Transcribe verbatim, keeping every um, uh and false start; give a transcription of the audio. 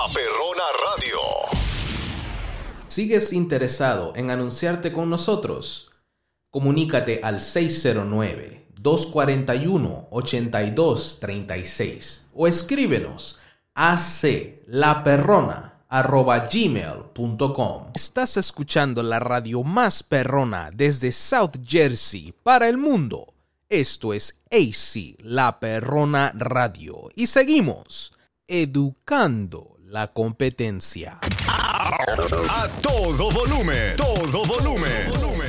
La Perrona Radio. ¿Sigues interesado en anunciarte con nosotros? Comunícate al seis cero nueve, dos cuatro uno, ocho dos tres seis o escríbenos a aclaperrona arroba gmail punto com. Estás escuchando la radio más perrona desde South Jersey para el mundo. Esto es A C, La Perrona Radio. Y seguimos educando la competencia. A todo volumen, todo volumen.